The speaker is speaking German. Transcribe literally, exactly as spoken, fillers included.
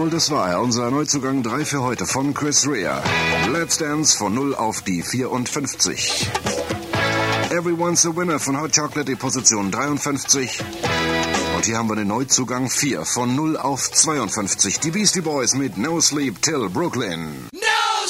Jawohl, das war er. Unser Neuzugang drei für heute von Chris Rea. Let's Dance von null auf die vierundfünfzig. Everyone's a Winner von Hot Chocolate, die Position dreiundfünfzig. Und hier haben wir den Neuzugang vier von null auf zweiundfünfzig. Die Beastie Boys mit No Sleep Till Brooklyn.